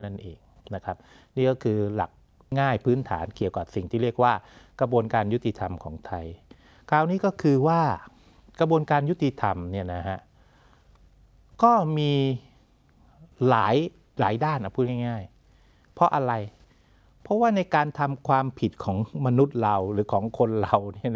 นั่นเองนะครับนี่ก็คือหลักง่ายพื้นฐานเกี่ยวกับสิ่งที่เรียกว่ากระบวนการยุติธรรมของไทยคราวนี้ก็คือว่ากระบวนการยุติธรรมเนี่ยนะฮะก็มีหลายด้านพูดง่ายๆเพราะอะไรเพราะว่าในการทำความผิดของมนุษย์เราหรือของคนเราเนี่ย